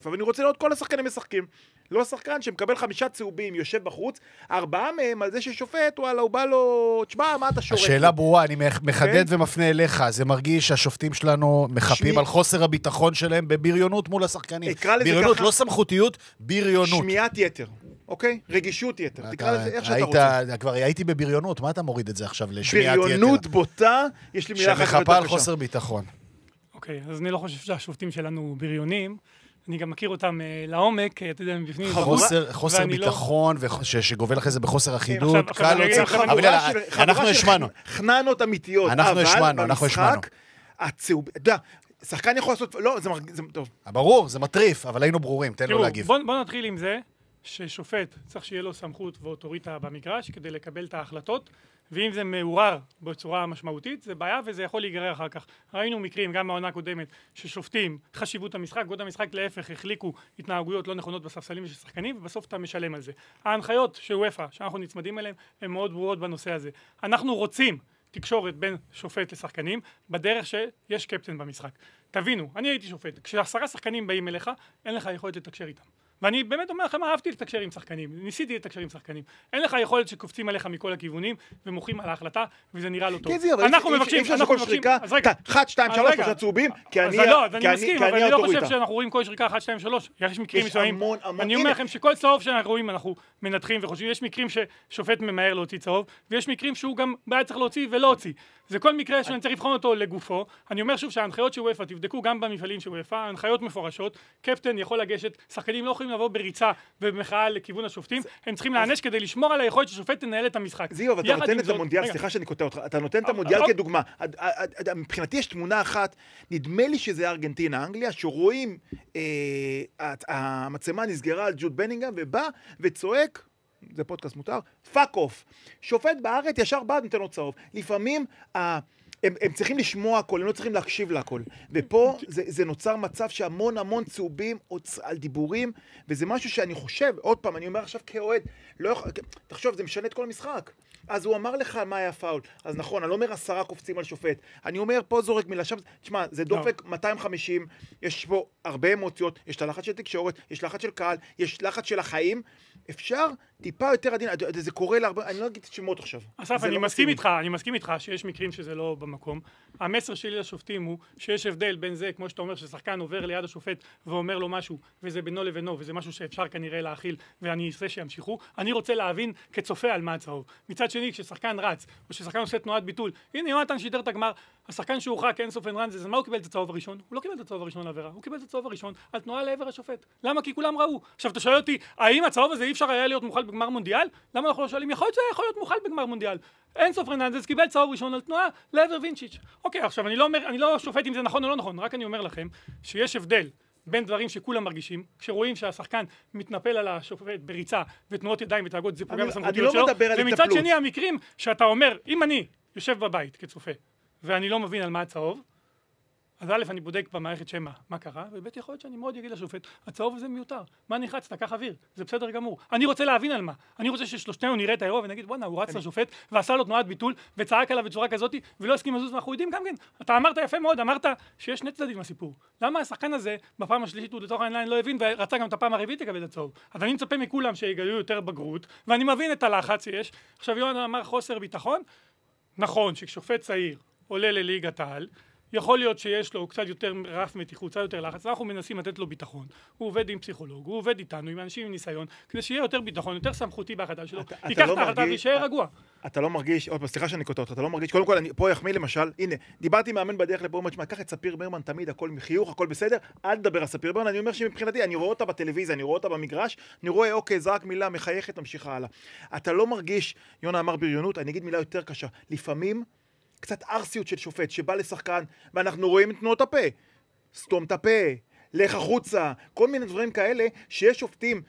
ואני רוצה לראות כל השחקנים משחקים. לא שחקן שמקבל 5 צהובים, יושב בחוץ, 4 מהם על זה ששופט, וואלה, הוא בא לו, תשמע, מה אתה שורק? השאלה ברורה, אני מחדד ומפנה אליך, זה מרגיש שהשופטים שלנו מחפים על חוסר הביטחון שלהם בבריונות מול השחקנים. בריונות, לא סמכותיות, בריונות. שמיעת יתר, אוקיי? רגישות יתר, תקרא לזה איך שאתה רוצה. כבר הייתי בבריונות, מה אתה מוריד את זה עכשיו לשמיעת יתר? בריונות בוטה, יש לי מילה אחת שמחפה על חוסר ביטחון. אוקיי, אז אני לא חושב שהשופטים שלנו בריונים. אני גם מכיר אותם לעומק, אתה יודע, מבפנים. חוסר ביטחון, שגובל אחרי זה בחוסר אחידות, קל לא צריך. אבל אנחנו השמענו. חננות אמיתיות. אנחנו השמענו. הצהוב, אתה יודע, שחקן יכול לעשות, לא, זה טוב. ברור, זה מטריף, אבל היינו ברורים, תן לו להגיב. בוא נתחיל עם זה, ששופט צריך שיהיה לו סמכות ואוטוריטה במגרש, כדי לקבל את ההחלטות, ואם זה מעורר בצורה משמעותית, זה בעיה וזה יכול להיגרר אחר כך. ראינו מקרים, גם מהעונה הקודמת, ששופטים חשיבות המשחק, גודל המשחק להפך, החליקו התנהגויות לא נכונות בספסלים של שחקנים, ובסוף אתה משלם על זה. ההנחיות של UEFA, שאנחנו נצמדים אליהם, הן מאוד ברורות בנושא הזה. אנחנו רוצים תקשורת בין שופט לשחקנים, בדרך שיש קפטן במשחק. תבינו, אני הייתי שופט, כש10 שחקנים באים אליך, אין לך יכולת לתקשר איתם. ואני באמת אומר לכם, אהבתי לתקשר עם שחקנים, ניסיתי לתקשר עם שחקנים. אין לך יכולת שקופצים עליך מכל הכיוונים ומוחים על ההחלטה, וזה נראה לא טוב. אנחנו מבקשים, אז רגע, 1, 2, 3, 3 צהובים, כי אני אני לא חושב שאנחנו רואים כל שריקה 1, 2, 3, יש מקרים מסוימים. אני אומר לכם שכל צהוב שאנחנו רואים אנחנו מנתחים וחושבים, יש מקרים ששופט ממהר להוציא צהוב, ויש מקרים שהוא גם בעיה צריך להוציא ולא הוציא. זה כל מקרה שאני צריך לבחון אותו לגופו. אני אומר שוב שההנחיות של UEFA, תבדקו גם במפעלים של UEFA, ההנחיות מפורשות, קפטן יכול לגשת, שחקנים לא יכולים לבוא בריצה ובמחאה לכיוון השופטים, הם צריכים להענש כדי לשמור על היכולת ששופט תנהל את המשחק. זיו, אבל אתה נותן את המונדיאל, סליחה שאני קוטע אותך, אתה נותן את המונדיאל כדוגמה. מבחינתי יש תמונה אחת, נדמה לי שזה ארגנטינה, אנגליה, שרואים המצלמה נסגרה על ג'וד בנינגהאם ובא וצועק, זה פודקאסט מותר, פאק אוף. שופט בארץ ישר בא נותן לו צהוב. לפעמים הם צריכים לשמוע הכל, הם לא צריכים להקשיב להכל. ופה זה נוצר מצב שהמון צהובים על דיבורים, וזה משהו שאני חושב, עוד פעם, אני אומר עכשיו כאוהד, תחשוב, זה משנה את כל המשחק. אז הוא אמר לך מה היה פאול. אז נכון, אני לא אומר 10 קופצים על שופט. אני אומר, פה זורק מילה, שם, תשמע, זה דופק 250, יש פה הרבה אמוציות, יש את הלחץ של תקשורת, יש לחץ של קהל, יש לחץ של החיים. אפשר טיפה יותר עדין, זה קורה להרבה, אני לא אגיד שמות עכשיו. אסף, אני מסכים איתך שיש מקרים שזה לא במקום. המסר שלי לשופטים הוא שיש הבדל בין זה, כמו שאתה אומר, ששחקן עובר ליד השופט ואומר לו משהו, וזה בינו לבינו, וזה משהו שאפשר כנראה להכיל, ואני אעשה שימשיכו. אני רוצה להבין כצופה על מה הצהוב. מצד שני, כששחקן רץ, או כששחקן עושה תנועת ביטול, הנה יונתן שידר את הגמר, השחקן שהורחק אינסוף אנרנז, מה הוא קיבל את הצהוב הראשון? הוא לא קיבל את הצהוב הראשון לעבירה, הוא קיבל את הצהוב הראשון על תנועה לעבר השופט. למה? כי כולם ראו. עכשיו אתה שואל אותי, האם הצהוב הזה אי אפשר היה להיות מוחל בגמר מונדיאל? למה אנחנו לא שואלים? יכול להיות מוחל בגמר מונדיאל. אינסוף אנרנז קיבל צהוב ראשון על תנועה לעבר וינצ'יץ'. אוקיי, עכשיו אני לא שופט אם זה נכון או לא נכון, רק אני אומר לכם שיש הבדל בין דברים שכולם מרגישים, כשרואים שהשחקן מתנפל על השופט בריצה ותנועות ידיים ותאגות, זה פוגע בסמכותיות שלו. ומצד שני המקרים שאתה אומר, אם אני יושב בבית כצופה ואני לא מבין על מה הצהוב, אז א', אני בודק במערכת שמה מה קרה, וב' יכול להיות שאני מאוד אגיד לשופט, הצהוב הזה מיותר, מה נחרצת, קח אוויר, זה בסדר גמור. אני רוצה להבין על מה, אני רוצה ששלושתנו נראה את האירוע ונגיד, בוא'נה, הוא רץ לשופט ועשה לו תנועת ביטול וצעק עליו בצורה כזאת ולא הסכים לזוז, ואנחנו יודעים גם כן, אתה אמרת יפה מאוד, אמרת שיש שני צדדים לסיפור. למה השחקן הזה בפעם השלישית הוא לתוך העיניים לא הבין ורצה גם את הפעם הרביעית לקבל את הצהוב? אז אני מצפה מכולם שיגלו יותר בגרות, ואני מבין את הלחץ שיש. עכשיו יוהן אמר חוסר ביטחון. נכון שכשופט צעיר עולה לליגת העל, יכול להיות שיש לו קצת יותר רף מתיחות, קצת יותר לחץ, אנחנו מנסים לתת לו ביטחון. הוא עובד עם פסיכולוג, הוא עובד איתנו, עם אנשים עם ניסיון, כדי שיהיה יותר ביטחון, יותר סמכותי בהחלטה שלו. ייקח את ההחלטה וישאר רגוע. אתה לא מרגיש, עוד פעם, סליחה שאני קוטע אותך, אתה לא מרגיש, קודם כל, פה יחמיא למשל, הנה, דיברתי עם מאמן בדרך לפה, אומר, קח את ספיר ברמן תמיד, הכל מחיוך, הכל בסדר, אל תדבר על ספיר ברמן, אני אומר שמבחינתי, אני רואה אותה בטלוויזיה, אני רואה אותה במגרש, אני רואה, אוקיי, זרק מילה, מחייכת, ממשיכה הלאה. אתה לא מרגיש, יונה אמר בריונות, אני אגיד מילה יותר קשה. לפעמים קצת ארסיות של שופט שבא לשחקן, ואנחנו רואים את תנועות הפה. סתום את הפה, לך החוצה, כל מיני דברים כאלה, שיש שופטים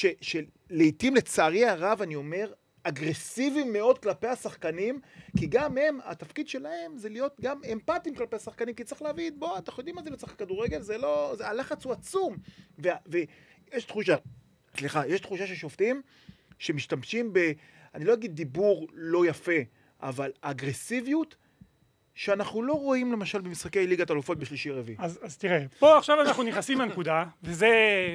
שלעיתים לצערי הרב, אני אומר, אגרסיביים מאוד כלפי השחקנים, כי גם הם, התפקיד שלהם זה להיות גם אמפתיים כלפי השחקנים, כי צריך להבין, בוא, אתה יודעים מה זה לצחק כדורגל, זה לא, הלחץ הוא עצום. ויש תחושה, יש תחושה של שופטים שמשתמשים אני לא אגיד דיבור לא יפה, אבל אגרסיביות שאנחנו לא רואים למשל במשחקי ליגת אלופות בשלישי רביעי. אז תראה, פה עכשיו אנחנו נכנסים לנקודה, וזה